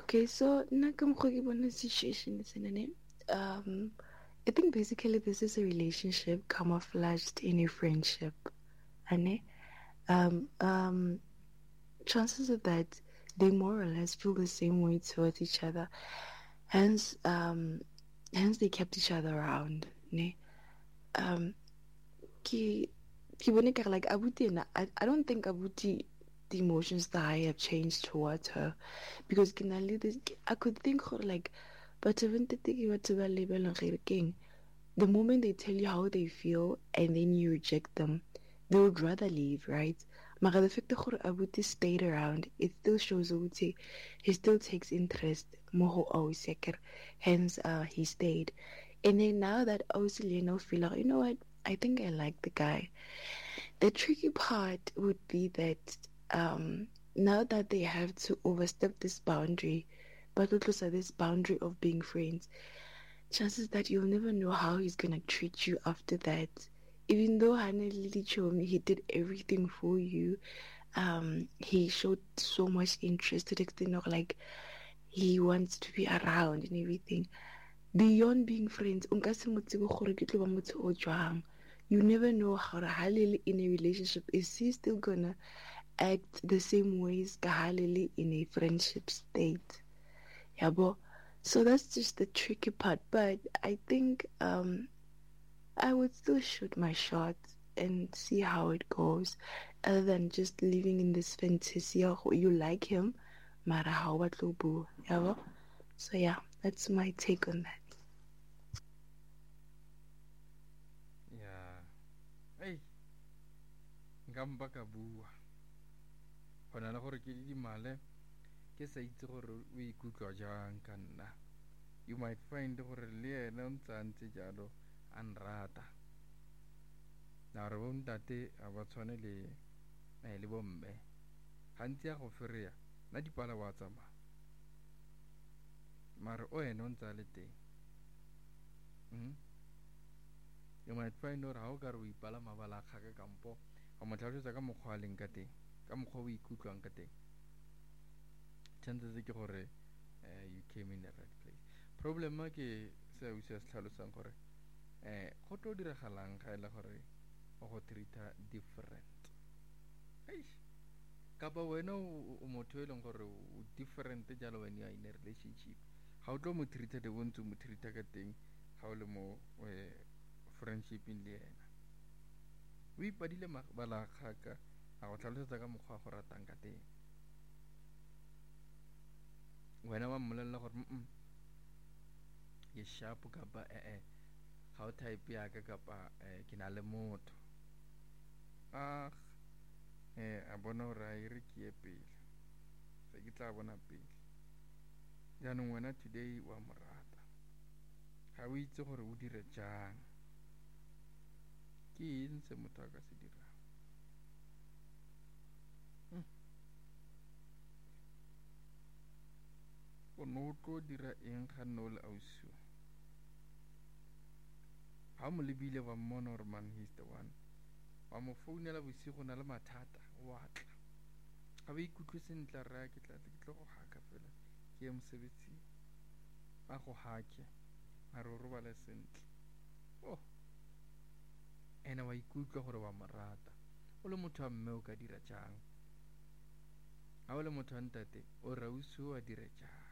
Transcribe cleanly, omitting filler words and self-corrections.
Okay, so nakam situation is in it. I think basically this is a relationship camouflaged in a friendship. And chances are that they more or less feel the same way towards each other. Hence, hence they kept each other around. Ne? Um, ki, ki bone ekare, like Abuti, I don't think Abuti, the emotions that I have changed towards her, because this, I could think her like, but even the king. The moment they tell you how they feel and then you reject them, they would rather leave, right? Mara the fact that Abuti stayed around, it still shows Abuti he still takes interest more Ausekер. Hence he stayed. And then now that Ausileno feel like, you know what, I think I like the guy. The tricky part would be that now that they have to overstep this boundary, but also this boundary of being friends, chances that you'll never know how he's gonna treat you after that. Even though Hannah Lily Chomi, he did everything for you, he showed so much interest to the extent of like he wants to be around and everything. Beyond being friends, you never know how Halili in a relationship is he still gonna act the same ways Halili in a friendship state. Yeah, but so that's just the tricky part. But I think I would still shoot my shot and see how it goes, other than just living in this fantasy of you like him, mara how what lubu, yeah. So yeah, that's my take on that. Ya, ei, nka mpa ka bua go na le gore ke didimale ke sa itse gore o ikutlwa jang ka nna. You might find gore le ene o ntse a ntse jalo a nrata. Na re bontate a ba tshwane le bomme, gantsi a go fereya nna dipala wa tsamaya mare o ene o ntse a le teng. You might find gore ga o ka re o ipala mabala a kgaka kampo ga mo tlhalosetsa ka mokgwa a leng ka teng, ka mokgwa o ikutlwang ka teng, chances ke gore you came in the right place. Problema ke se o se tlhalosang gore go tlo diragalang ga e le gore o go treata different. Kapa wena o motho e leng gore o different jalo when you are in a relationship, ga o tlo mo treata the bontse mo treata ka teng ga o le mo friendshiping le ena. O ipadile mabala a kgaka a go tlhalosetsa ka mokgwa a go ratang ka teng, wena wa mmolelela gore ke sharp kapa ga o type yaka kapa ke na le motho a bona gore a e re ke ye pele, se ke tla bona pele. Jaanong wena today wa mo rata, ga o itse gore o dire jang, ke eng se motho a ka se dirang. O ne o tlo dira eng ga nne o le ausi? Ga mo lebile wa mmona gore man he's the one, wa mo founela bosigo na le mathata wa tla, ga ba ikutlwe sentle rra ke tlo go haka fela ke ye mosebetsing, a go hake a re o robale sentle. Ene wa ikutlwa gore wa mo rata. O le motho wa mme o ka dira jang? Ga o le motho wa ntate o re ausi o a dire jang?